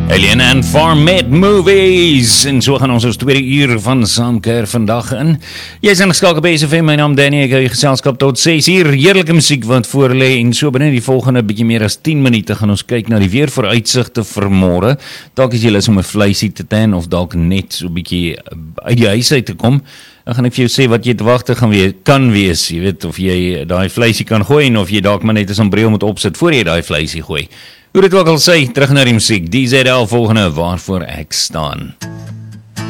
Alien and Farmet Movies. En so gaan ons tweede uur van Saamkeer vandag in. Jy is ingeskakel by SFM, my naam Danny, ek hou jy geselskap tot 6 uur. Heerlijke muziek wat voor lê en so binne die volgende bietjie meer as 10 minute gaan ons kyk na die weervooruitsigte vir môre. Dalk is jy lus om 'n vleisie te ten of dalk net so bietjie uit die huis uit te kom. Dan gaan ek vir jou sê wat jy te wagte kan wees, jy weet, of jy daai vleisie kan gooi en of jy dalk maar net 'n sombreel moet opsit voor jy daai vleisie gooi. Hoe dit ook al sê, terug na die musiek, DZL volgende, waarvoor ek staan.